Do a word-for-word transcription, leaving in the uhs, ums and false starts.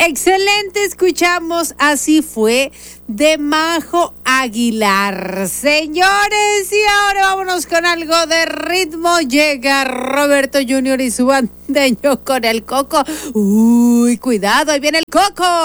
Excelente, escuchamos Así Fue de Majo Aguilar. Señores, y ahora vámonos con algo de ritmo. Llega Roberto junior y su bandeño con el coco. Uy, cuidado, ahí viene el coco.